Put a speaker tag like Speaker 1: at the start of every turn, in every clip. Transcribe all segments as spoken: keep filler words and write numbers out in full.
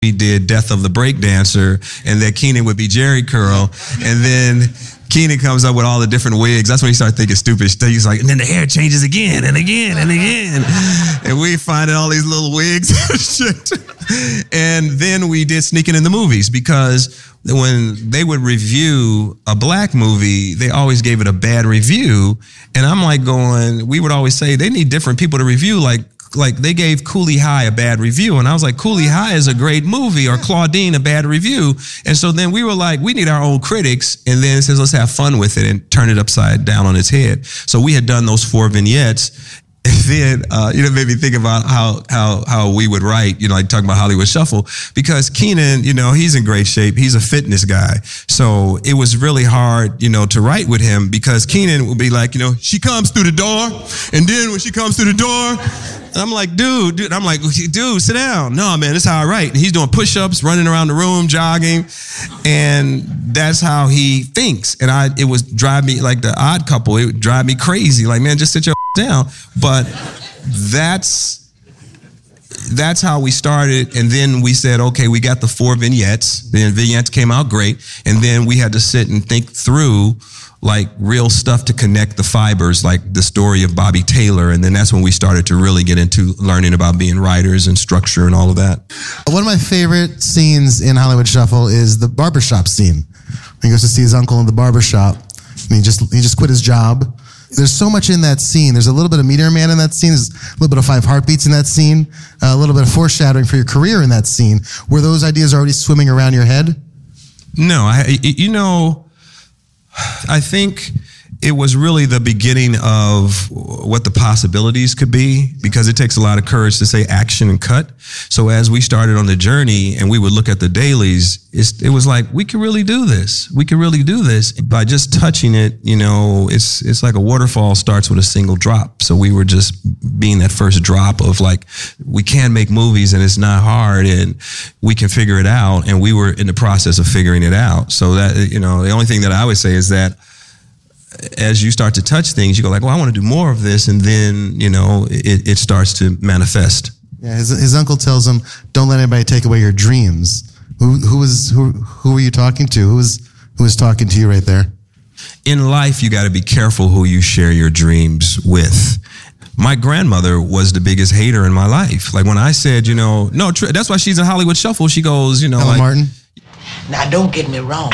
Speaker 1: we did Death of the Breakdancer, and that Keenen would be Jerry Curl, and then Keenen comes up with all the different wigs. That's when he started thinking stupid stuff. He's like, and then the hair changes again and again and again. And we finding all these little wigs and shit. And then we did Sneaking in the Movies, because when they would review a black movie, they always gave it a bad review. And I'm like going, we would always say they need different people to review, like, like they gave Cooley High a bad review. And I was like, Cooley High is a great movie, or Claudine a bad review. And so then we were like, we need our own critics. And then it says, let's have fun with it and turn it upside down on its head. So we had done those four vignettes. And then, uh, you know, made me think about how, how, how we would write, you know, like talking about Hollywood Shuffle, because Keenen, you know, he's in great shape. He's a fitness guy. So it was really hard, you know, to write with him, because Keenen would be like, you know, she comes through the door. And then when she comes through the door, I'm like, dude, dude, I'm like, dude, sit down. No, man, this is how I write. And he's doing push-ups, running around the room, jogging. And that's how he thinks. And I, it was drive me, like the Odd Couple, it would drive me crazy. Like, man, just sit your down. But that's, that's how we started. And then we said, okay, we got the four vignettes. Then vignettes came out great. And then we had to sit and think through like real stuff to connect the fibers, like the story of Bobby Taylor. And then that's when we started to really get into learning about being writers and structure and all of that.
Speaker 2: One of my favorite scenes in Hollywood Shuffle is the barbershop scene. He goes to see his uncle in the barbershop, and he just, he just quit his job. There's so much in that scene. There's a little bit of Meteor Man in that scene. There's a little bit of Five Heartbeats in that scene. A little bit of foreshadowing for your career in that scene. Were those ideas already swimming around your head?
Speaker 1: No, I, you know, I think it was really the beginning of what the possibilities could be, because it takes a lot of courage to say action and cut. So as we started on the journey and we would look at the dailies, it's, it was like, we could really do this. We could really do this by just touching it. You know, it's, it's like a waterfall starts with a single drop. So we were just being that first drop of like, we can make movies and it's not hard and we can figure it out. And we were in the process of figuring it out. So that, you know, the only thing that I would say is that as you start to touch things, you go like, well, I want to do more of this. And then, you know, it, it starts to manifest.
Speaker 2: Yeah, his, his uncle tells him, don't let anybody take away your dreams. Who, who was, who, who were you talking to? Who was, who was talking to you right there?
Speaker 1: In life, you got to be careful who you share your dreams with. My grandmother was the biggest hater in my life. Like when I said, you know, no, tr- that's why she's in Hollywood Shuffle. She goes, you know,
Speaker 2: Helen
Speaker 1: like,
Speaker 2: Martin.
Speaker 3: Now, don't get me wrong.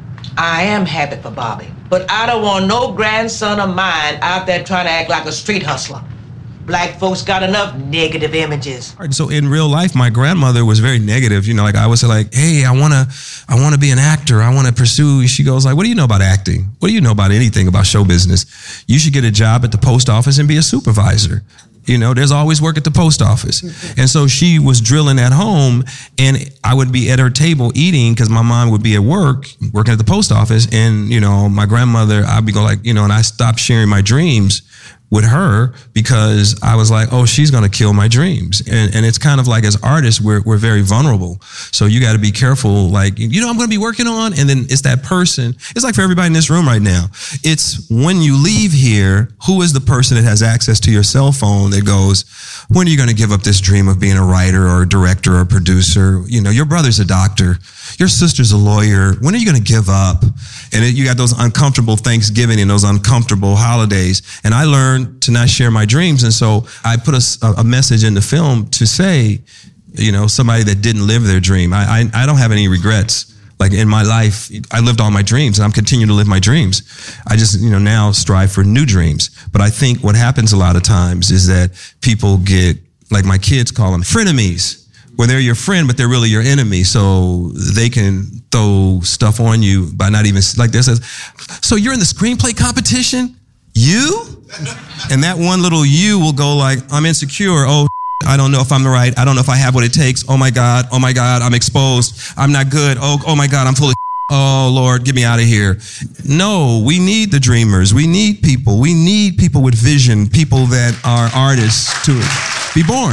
Speaker 3: I am happy for Bobby, but I don't want no grandson of mine out there trying to act like a street hustler. Black folks got enough negative images.
Speaker 1: So in real life, my grandmother was very negative. You know, like I was like, hey, I want to, I want to be an actor. I want to pursue. She goes like, what do you know about acting? What do you know about anything about show business? You should get a job at the post office and be a supervisor. You know, there's always work at the post office. And so she was drilling at home, and I would be at her table eating because my mom would be at work, working at the post office. And, you know, my grandmother, I'd be going like, you know, and I stopped sharing my dreams with her because I was like, oh, she's going to kill my dreams. And and it's kind of like as artists, we're we're very vulnerable. So you got to be careful. Like, you know, I'm going to be working on, and then it's that person. It's like for everybody in this room right now. It's when you leave here, who is the person that has access to your cell phone that goes, when are you going to give up this dream of being a writer or a director or a producer? You know, your brother's a doctor. Your sister's a lawyer. When are you going to give up? And it, you got those uncomfortable Thanksgiving and those uncomfortable holidays. And I learned to not share my dreams. And so I put a, a message in the film to say, you know, somebody that didn't live their dream. I, I, I don't have any regrets. Like in my life, I lived all my dreams and I'm continuing to live my dreams. I just, you know, now strive for new dreams. But I think what happens a lot of times is that people get, like my kids call them frenemies, where they're your friend, but they're really your enemy. So they can throw stuff on you by not even, like this says, so you're in the screenplay competition? You? And that one little you will go like, I'm insecure. Oh, I don't know if I'm the right. I don't know if I have what it takes. Oh my God. Oh my God. I'm exposed. I'm not good. Oh, oh my God. I'm full of oh Lord, get me out of here. No, we need the dreamers. We need people. We need people with vision, people that are artists to be born.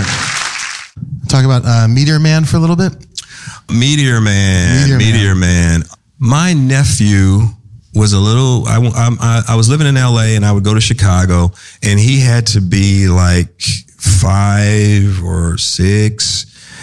Speaker 2: Talk about uh, Meteor Man for a little bit.
Speaker 1: Meteor Man,
Speaker 2: Meteor,
Speaker 1: Meteor Man. Man. My nephew was a little, I, I, I was living in L A and I would go to Chicago, and he had to be like five or six.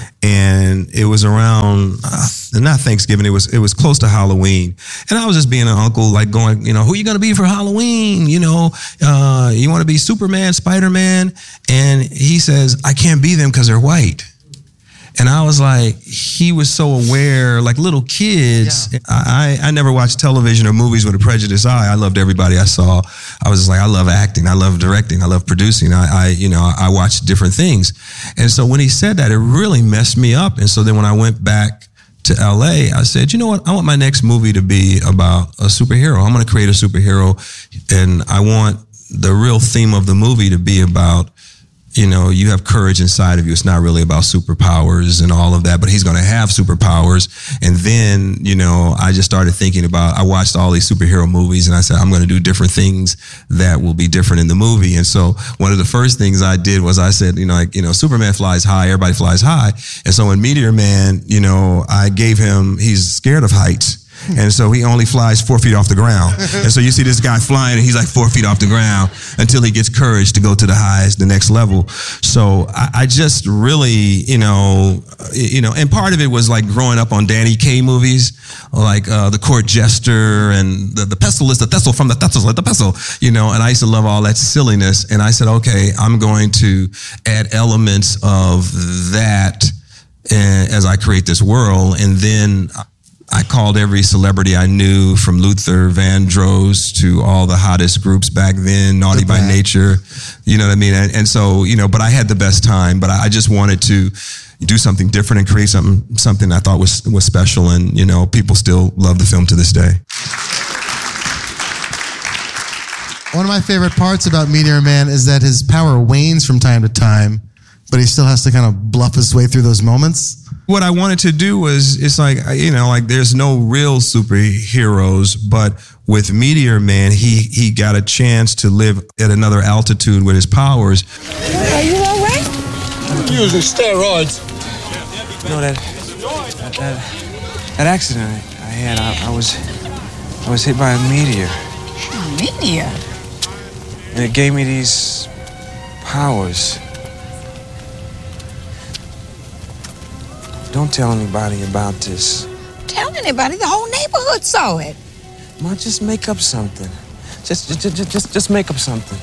Speaker 1: And it was around, uh, not Thanksgiving, it was it was close to Halloween. And I was just being an uncle, like going, you know, who are you going to be for Halloween? You know, uh, you want to be Superman, Spider-Man? And he says, I can't be them because they're white. And I was like, he was so aware, like little kids. Yeah. I, I never watched television or movies with a prejudiced eye. I loved everybody I saw. I was just like, I love acting. I love directing. I love producing. I, I you know, I watched different things. And so when he said that, it really messed me up. And so then when I went back to L A, I said, you know what? I want my next movie to be about a superhero. I'm going to create a superhero. And I want the real theme of the movie to be about, you know, you have courage inside of you. It's not really about superpowers and all of that, but he's going to have superpowers. And then, you know, I just started thinking about, I watched all these superhero movies and I said, I'm going to do different things that will be different in the movie. And so one of the first things I did was I said, you know, like, you know, Superman flies high, everybody flies high. And so in Meteor Man, you know, I gave him, he's scared of heights. And so he only flies four feet off the ground. And so you see this guy flying and he's like four feet off the ground until he gets courage to go to the highest, the next level. So I, I just really, you know, you know, and part of it was like growing up on Danny Kaye movies, like uh, The Court Jester and the, the pestle is the Thistle from the Thistle, the pestle, you know, and I used to love all that silliness. And I said, okay, I'm going to add elements of that as I create this world. And then I called every celebrity I knew, from Luther Vandross to all the hottest groups back then, Naughty by Nature, you know what I mean? And, and so, you know, but I had the best time, but I just wanted to do something different and create something, something I thought was, was special. And, you know, people still love the film to this day.
Speaker 2: One of my favorite parts about Meteor Man is that his power wanes from time to time, but he still has to kind of bluff his way through those moments.
Speaker 1: What I wanted to do was, it's like, you know, like there's no real superheroes, but with Meteor Man, he he got a chance to live at another altitude with his powers.
Speaker 4: Are you all right?
Speaker 5: I'm using steroids.
Speaker 6: You know, that, that, that, that accident I had, I, I was I was hit by a meteor.
Speaker 4: A meteor?
Speaker 6: And it gave me these powers. Don't tell anybody about this.
Speaker 4: Tell anybody? The whole neighborhood saw it.
Speaker 6: Ma, just make up something. Just, just, just, just, just make up something.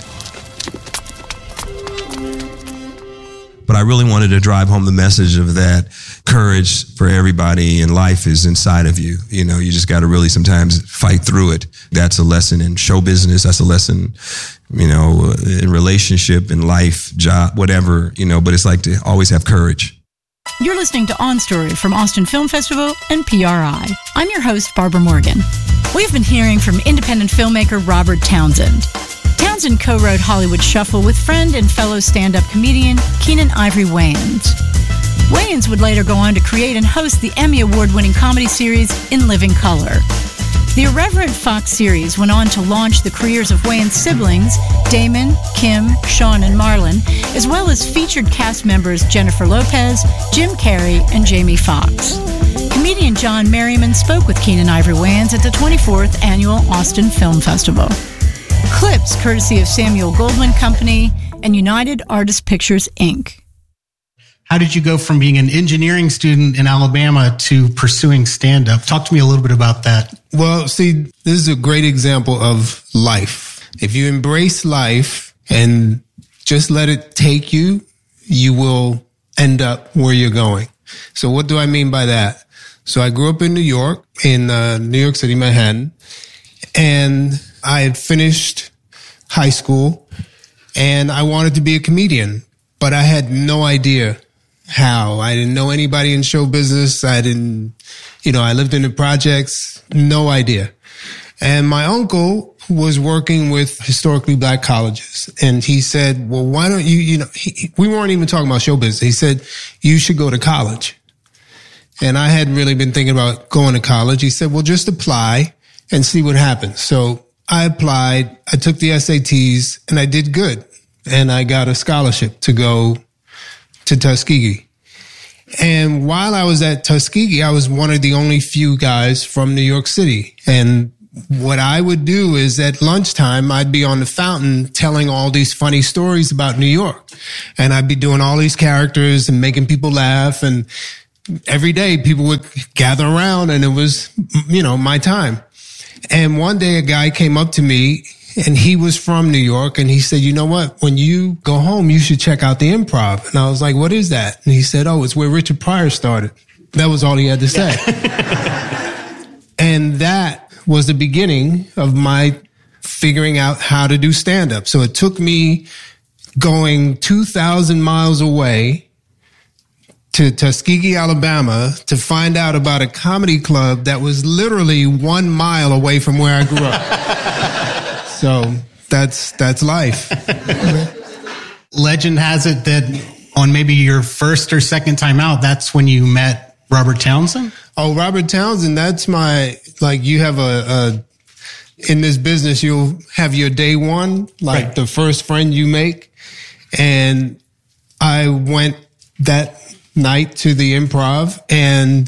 Speaker 1: But I really wanted to drive home the message of that courage for everybody in life is inside of you. You know, you just got to really sometimes fight through it. That's a lesson in show business. That's a lesson, you know, in relationship, in life, job, whatever, you know, but it's like to always have courage.
Speaker 7: You're listening to On Story from Austin Film Festival and P R I. I'm your host, Barbara Morgan. We've been hearing from independent filmmaker Robert Townsend. Townsend co-wrote Hollywood Shuffle with friend and fellow stand-up comedian Keenen Ivory Wayans. Wayans would later go on to create and host the Emmy Award-winning comedy series In Living Color. The irreverent Fox series went on to launch the careers of Wayans' siblings, Damon, Kim, Sean, and Marlon, as well as featured cast members Jennifer Lopez, Jim Carrey, and Jamie Foxx. Comedian John Merriman spoke with Keenen Ivory Wayans at the twenty-fourth Annual Austin Film Festival. Clips courtesy of Samuel Goldwyn Company and United Artists Pictures, Incorporated.
Speaker 8: How did you go from being an engineering student in Alabama to pursuing stand-up? Talk to me a little bit about that.
Speaker 5: Well, see, this is a great example of life. If you embrace life and just let it take you, you will end up where you're going. So what do I mean by that? So I grew up in New York, in uh, New York City, Manhattan, and I had finished high school and I wanted to be a comedian, but I had no idea how. I didn't know anybody in show business. I didn't, you know, I lived in the projects, no idea. And my uncle was working with historically black colleges. And he said, well, why don't you, you know, he, we weren't even talking about show business. He said, you should go to college. And I hadn't really been thinking about going to college. He said, well, just apply and see what happens. So I applied, I took the S A Ts and I did good. And I got a scholarship to go to Tuskegee. And while I was at Tuskegee, I was one of the only few guys from New York City. And what I would do is at lunchtime, I'd be on the fountain telling all these funny stories about New York. And I'd be doing all these characters and making people laugh. And every day people would gather around and it was, you know, my time. And one day a guy came up to me and he was from New York and he said, you know what? When you go home, you should check out the Improv. And I was like, what is that? And he said, oh, it's where Richard Pryor started. That was all he had to say. And that was the beginning of my figuring out how to do stand-up. So it took me going two thousand miles away to Tuskegee, Alabama, to find out about a comedy club that was literally one mile away from where I grew up. So that's that's life.
Speaker 8: Legend has it that on maybe your first or second time out, that's when you met Robert Townsend?
Speaker 5: Oh, Robert Townsend, that's my, like, you have a, a in this business, you'll have your day one, like right. the first friend you make. And I went that night to the Improv and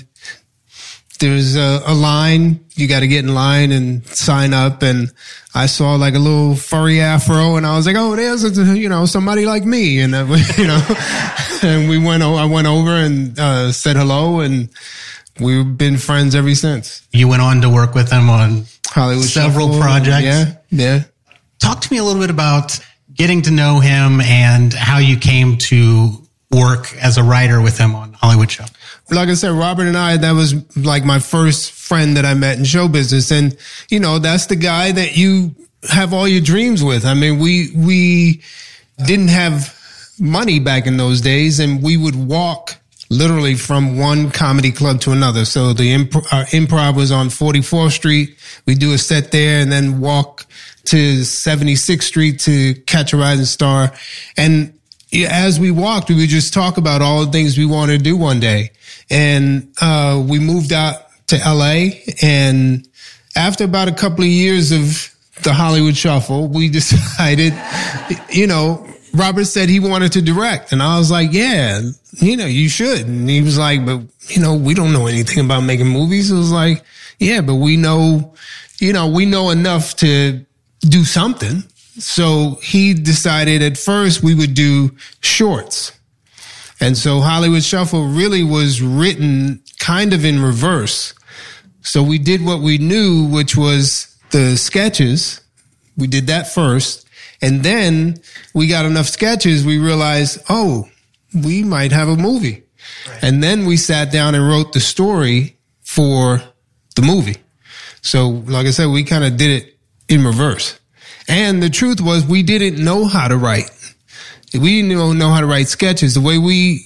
Speaker 5: there's a, a line, you got to get in line and sign up. And I saw like a little furry afro and I was like, oh, there's, a, you know, somebody like me. And, uh, you know, and we went, I went over and uh, said hello and we've been friends ever since.
Speaker 8: You went on to work with him on
Speaker 5: Hollywood
Speaker 8: several
Speaker 5: Shuffle.
Speaker 8: projects.
Speaker 5: Yeah, yeah.
Speaker 8: Talk to me a little bit about getting to know him and how you came to work as a writer with him on Hollywood Shuffle.
Speaker 5: Like I said, Robert and I, that was like my first friend that I met in show business. And, you know, that's the guy that you have all your dreams with. I mean, we, we didn't have money back in those days and we would walk literally from one comedy club to another. So the imp- our Improv was on forty-fourth Street. We do a set there and then walk to seventy-sixth Street to catch a rising star. And as we walked, we would just talk about all the things we wanted to do one day. And uh, we moved out to L A. And after about a couple of years of the Hollywood Shuffle, we decided, you know, Robert said he wanted to direct. And I was like, yeah, you know, you should. And he was like, but, you know, we don't know anything about making movies. It was like, yeah, but we know, you know, we know enough to do something. So he decided at first we would do shorts. And so Hollywood Shuffle really was written kind of in reverse. So we did what we knew, which was the sketches. We did that first. And then we got enough sketches, we realized, oh, we might have a movie. Right. And then we sat down and wrote the story for the movie. So like I said, we kind of did it in reverse. And the truth was we didn't know how to write. We didn't know how to write sketches. The way we,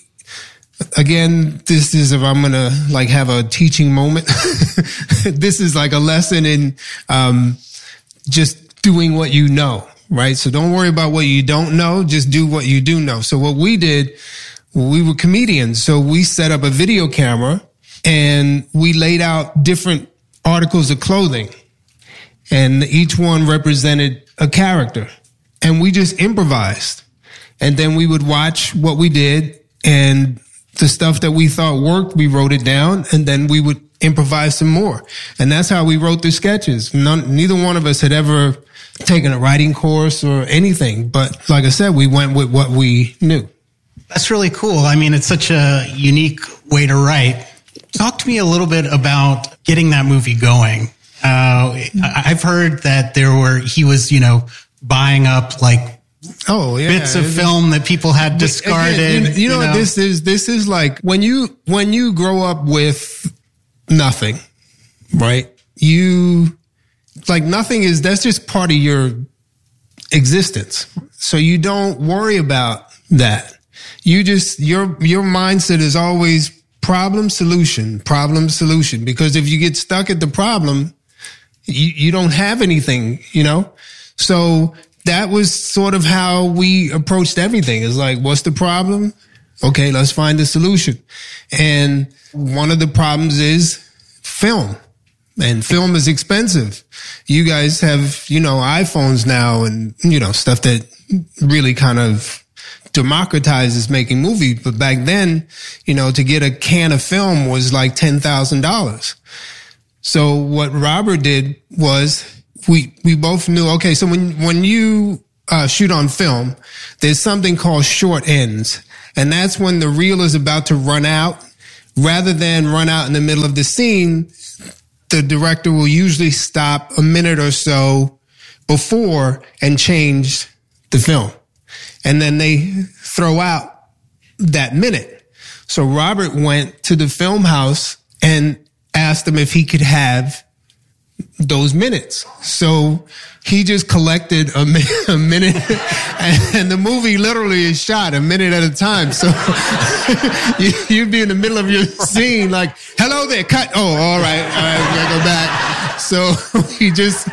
Speaker 5: again, this is if I'm going to like have a teaching moment. This is like a lesson in um, just doing what you know, right? So don't worry about what you don't know. Just do what you do know. So what we did, we were comedians. So we set up a video camera and we laid out different articles of clothing. And each one represented a character. And we just improvised. And then we would watch what we did and the stuff that we thought worked, we wrote it down and then we would improvise some more. And that's how we wrote the sketches. None, neither one of us had ever taken a writing course or anything. But like I said, we went with what we knew.
Speaker 8: That's really cool. I mean, it's such a unique way to write. Talk to me a little bit about getting that movie going. Uh, I've heard that there were, he was, you know, buying up like
Speaker 5: oh yeah
Speaker 8: bits of film that people had discarded.
Speaker 5: Again, you, you know,
Speaker 8: you know?
Speaker 5: this is this is like when you when you grow up with nothing, right? You like nothing is that's just part of your existence. So you don't worry about that. You just your your mindset is always problem solution, problem solution. Because if you get stuck at the problem, you, you don't have anything, you know? So that was sort of how we approached everything. It's like, what's the problem? Okay, let's find the solution. And one of the problems is film. And film is expensive. You guys have, you know, iPhones now and, you know, stuff that really kind of democratizes making movies. But back then, you know, to get a can of film was like ten thousand dollars. So what Robert did was we we both knew, okay, so when when you uh, shoot on film, there's something called short ends. And that's when the reel is about to run out. Rather than run out in the middle of the scene, the director will usually stop a minute or so before and change the film. And then they throw out that minute. So Robert went to the film house and asked him if he could have those minutes. So he just collected a, mi- a minute, and the movie literally is shot a minute at a time. So you, you'd be in the middle of your scene like, hello there, cut. Oh, all right, all right, we gotta go back. So we just,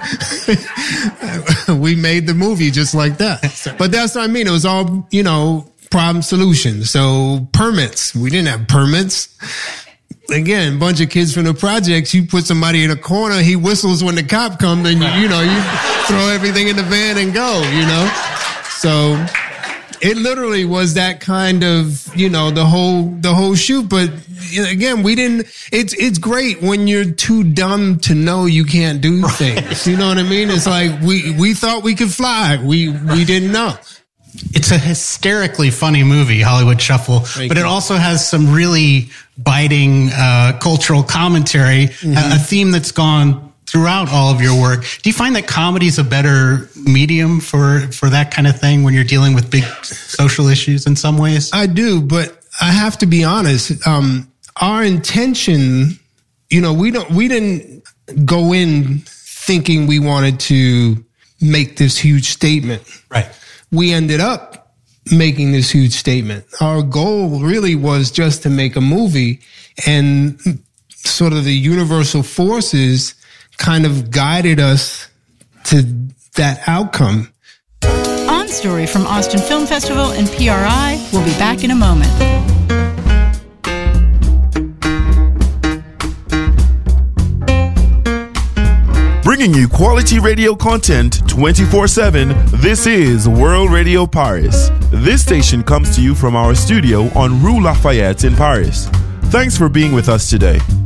Speaker 5: we made the movie just like that. But that's what I mean. It was all, you know, problem solution. So permits, we didn't have permits. Again, bunch of kids from the projects, you put somebody in a corner, he whistles when the cop comes, and you, you know, you throw everything in the van and go, you know? So it literally was that kind of, you know, the whole, the whole shoot. But again, we didn't, it's, it's great when you're too dumb to know you can't do things. You know what I mean? It's like, we, we thought we could fly. We, we didn't know.
Speaker 8: It's a hysterically funny movie, Hollywood Shuffle,
Speaker 5: Thank
Speaker 8: but
Speaker 5: you.
Speaker 8: it also has some really biting uh, cultural commentary,
Speaker 5: Mm-hmm.
Speaker 8: a, a theme that's gone throughout all of your work. Do you find that comedy is a better medium for, for that kind of thing when you're dealing with big social issues in some ways?
Speaker 5: I do, but I have to be honest. Um, our intention, you know, we don't, we didn't go in thinking we wanted to make this huge statement.
Speaker 8: Right.
Speaker 5: We ended up making this huge statement. Our goal really was just to make a movie, and sort of the universal forces kind of guided us to that outcome.
Speaker 7: On Story from Austin Film Festival and P R I. We'll be back in a moment.
Speaker 9: Bringing you quality radio content twenty-four seven, this is World Radio Paris. This station comes to you from our studio on Rue Lafayette in Paris. Thanks for being with us today.